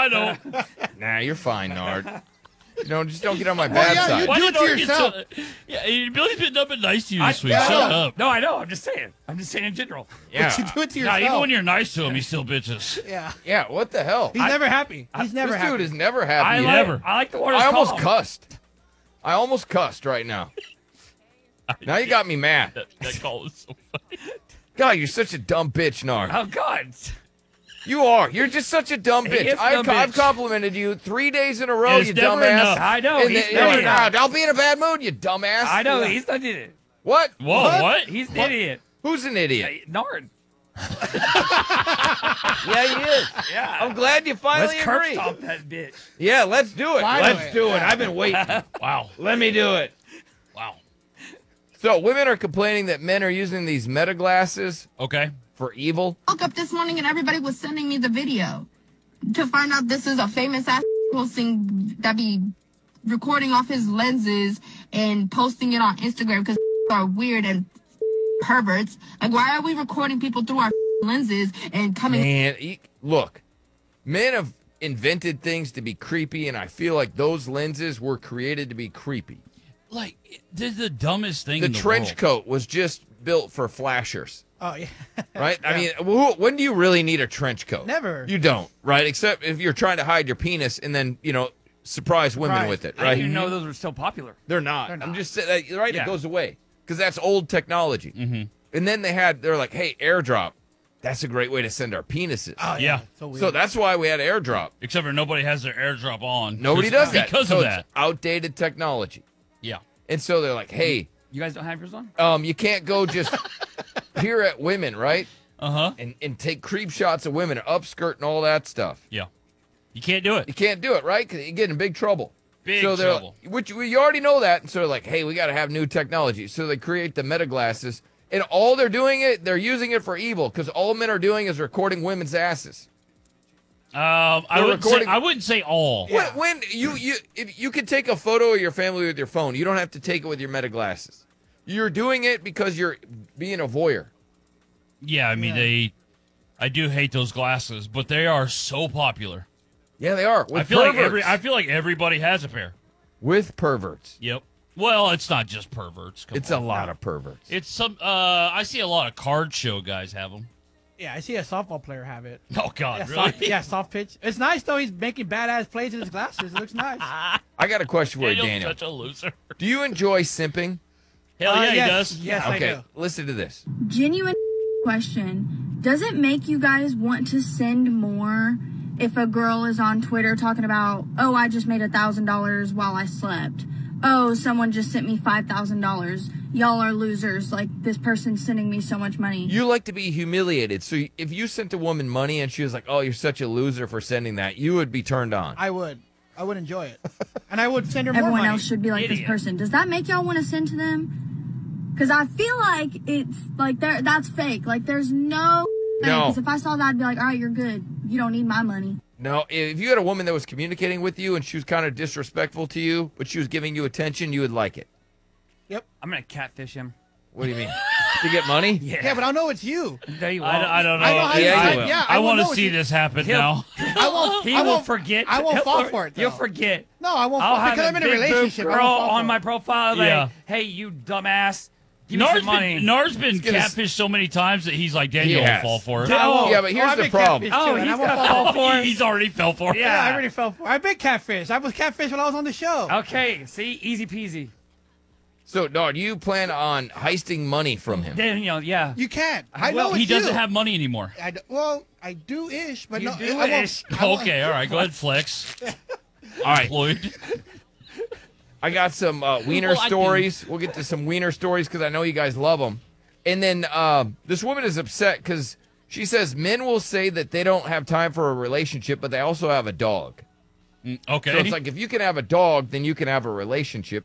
know. Nah, you're fine, Nard. Just don't get on my bad yeah, side. you Why do did it to Nard get yourself. Yeah, Billy's been nothing nice to you this week. Yeah, Shut up. No, I know. I'm just saying. I'm just saying in general. Yeah. You do it to Nah, yourself. even when you're nice to him, he still bitches. Yeah. Yeah, what the hell? He's never happy. He's never This happy. dude is never happy. I either. like the water. I almost cussed right now. Now you got me mad. That call was so funny. God, you're such a dumb bitch, Nard. Oh God. You are. You're just such a dumb He bitch. is a dumb I've bitch. complimented you 3 days in a row, It's you never dumbass. enough. I know. And He's then, an you're idiot. like, I'll be in a bad mood, you dumbass. I know. He's an idiot. What? Whoa, what? He's an idiot. Who's an idiot? Nard. Yeah, he is. Yeah. I'm glad you finally Let's curb agree. stomp that bitch. Yeah, let's do it. Finally. Let's do it. I've been waiting. Wow. Let me do it. Wow. So women are complaining that men are using these meta glasses Okay. for evil. Woke up this morning and everybody was sending me the video to find out this is a famous ass posting that be recording off his lenses and posting it on Instagram because are weird and perverts. Like, why are we recording people through our lenses and coming? Man, look, men have invented things to be creepy, and I feel like those lenses were created to be creepy. Like, this is the dumbest thing The in the trench world. coat was just built for flashers, Oh, yeah. right? I mean, when do you really need a trench coat? Never. You don't, right? Except if you're trying to hide your penis and then, surprise women Right. with it, I right? didn't know those were still popular. They're not. I'm just saying, right? Yeah. It goes away because that's old technology. Mm-hmm. And then they're like, hey, AirDrop. That's a great way to send our penises. Oh, Yeah. So weird. So that's why we had AirDrop. Except for nobody has their airdrop on. Nobody does that Because so of it's that. outdated technology. Yeah. And so they're like, hey, You guys don't have yours on? you can't go just peer at women, right? Uh-huh. And take creep shots of women, upskirt and all that stuff. Yeah. You can't do it. You can't do it, right? Because you get in big trouble. Big so they're trouble. Which you already know that. And so they're like, hey, we got to have new technology. So they create the meta glasses. And all they're using it for evil because all men are doing is recording women's asses. I wouldn't say all. Yeah. When if you could take a photo of your family with your phone, you don't have to take it with your meta glasses. You're doing it because you're being a voyeur. Yeah, I mean, I do hate those glasses, but they are so popular. Yeah, they are. I feel like everybody has a pair. With perverts. Yep. Well, it's not just perverts. Come It's on. a lot of perverts. It's some. I see a lot of card show guys have them. Yeah, I see a softball player have it. Oh God, Yeah, really? soft pitch. It's nice though. He's making badass plays in his glasses. It looks nice. I got a question for you, Daniel's Daniel. such a loser. Do you enjoy simping? Hell yeah, yes, he does. Yes, Okay, I do. listen to this. Genuine question. Does it make you guys want to send more if a girl is on Twitter talking about, oh, I just made $1,000 while I slept? Oh, someone just sent me $5,000. Y'all are losers. Like, this person's sending me so much money. You like to be humiliated. So if you sent a woman money and she was like, oh, you're such a loser for sending that, you would be turned on. I would enjoy it, and I would send her more Everyone money. else should be like this Idiot. person. Does that make y'all want to send to them? Because I feel like it's like that's fake. Like, there's no thing. No. Because if I saw that, I'd be like, all right, you're good. You don't need my money. No, if you had a woman that was communicating with you and she was kind of disrespectful to you, but she was giving you attention, you would like it. I'm going to catfish him. What do you mean? To get money? Yeah, but I'll know it's you. There you won't. I don't know. I know how you Yeah, do you it. will. Yeah, I will want know to it's see you. this happen He'll- now. He I will won't forget. I won't fall for it. You'll though. forget. No, I won't I'll fall have because a I'm in a big boob relationship. I girl won't fall on for my it. profile. Like, Yeah. hey, you dumbass. Give me some money. Nard's been gonna- catfished so many times that he's like, Daniel has. will fall for it. Oh, Yeah, but here's I've the been problem. catfished, Oh, too, and he's I won't gonna fall fall for it. He's already fell for it. Yeah. Yeah, I already fell for it. I've been catfished. I was catfished when I was on the show. Okay, see? Easy peasy. So, no, do you plan on heisting money from him? Daniel, yeah. You can't. I Well, know He it's doesn't you. have money anymore. Well, I do-ish, but You no, do-ish. I won't. I won't- Okay, all right. Go ahead, flex. All right, Employed. I got some wiener Well, I stories. We'll get to some wiener stories because I know you guys love them. And then this woman is upset because she says men will say that they don't have time for a relationship, but they also have a dog. Okay. So it's like if you can have a dog, then you can have a relationship.